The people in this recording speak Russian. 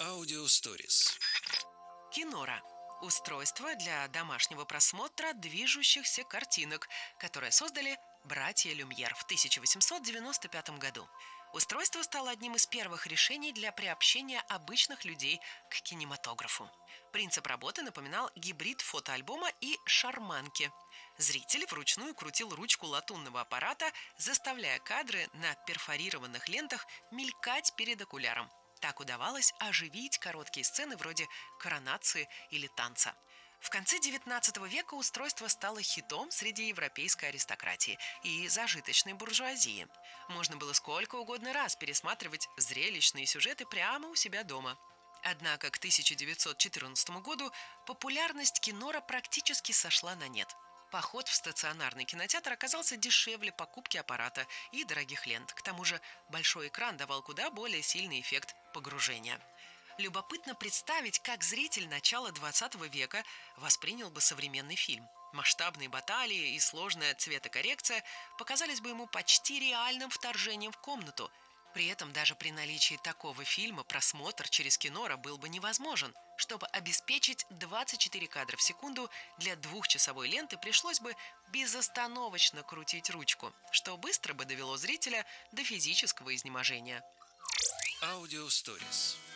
Аудиосторис. Кинора – устройство для домашнего просмотра движущихся картинок, которое создали братья Люмьер в 1895 году. Устройство стало одним из первых решений для приобщения обычных людей к кинематографу. Принцип работы напоминал гибрид фотоальбома и шарманки. Зритель вручную крутил ручку латунного аппарата, заставляя кадры на перфорированных лентах мелькать перед окуляром. Так удавалось оживить короткие сцены вроде коронации или танца. В конце XIX века устройство стало хитом среди европейской аристократии и зажиточной буржуазии. Можно было сколько угодно раз пересматривать зрелищные сюжеты прямо у себя дома. Однако к 1914 году популярность кинора практически сошла на нет. Поход в стационарный кинотеатр оказался дешевле покупки аппарата и дорогих лент. К тому же большой экран давал куда более сильный эффект погружения. Любопытно представить, как зритель начала 20 века воспринял бы современный фильм. Масштабные баталии и сложная цветокоррекция показались бы ему почти реальным вторжением в комнату. При этом даже при наличии такого фильма просмотр через кинора был бы невозможен. Чтобы обеспечить 24 кадра в секунду, для двухчасовой ленты пришлось бы безостановочно крутить ручку, что быстро бы довело зрителя до физического изнеможения. Аудиосторис.